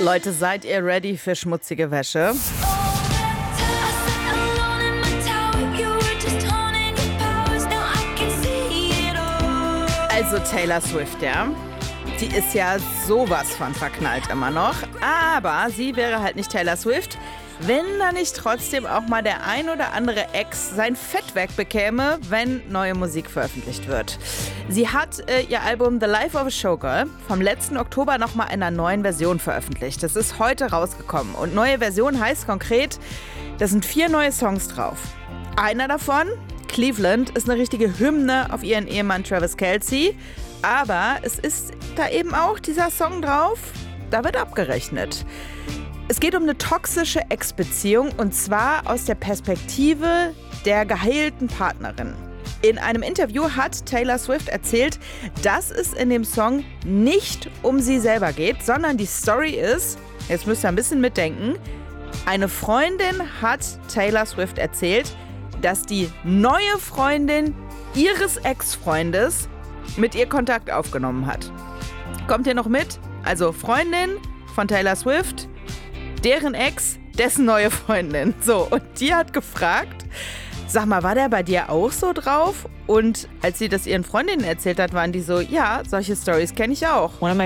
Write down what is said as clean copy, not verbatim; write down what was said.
Leute, seid ihr ready für schmutzige Wäsche? Also Taylor Swift, ja. Die ist ja sowas von verknallt immer noch. Aber sie wäre halt nicht Taylor Swift, wenn da nicht trotzdem auch mal der ein oder andere Ex sein Fett wegbekäme, wenn neue Musik veröffentlicht wird. Sie hat ihr Album The Life of a Showgirl vom letzten Oktober nochmal in einer neuen Version veröffentlicht. Das ist heute rausgekommen. Und neue Version heißt konkret, da sind 4 neue Songs drauf. Einer davon, Cleveland, ist eine richtige Hymne auf ihren Ehemann Travis Kelce. Aber es ist da eben auch dieser Song drauf, da wird abgerechnet. Es geht um eine toxische Ex-Beziehung und zwar aus der Perspektive der geheilten Partnerin. In einem Interview hat Taylor Swift erzählt, dass es in dem Song nicht um sie selber geht, sondern die Story ist, jetzt müsst ihr ein bisschen mitdenken, eine Freundin hat Taylor Swift erzählt, dass die neue Freundin ihres Ex-Freundes mit ihr Kontakt aufgenommen hat. Kommt ihr noch mit? Also Freundin von Taylor Swift, deren Ex, dessen neue Freundin. So, und die hat gefragt, sag mal, war der bei dir auch so drauf? Und als sie das ihren Freundinnen erzählt hat, waren die so, ja, solche Stories kenne ich auch.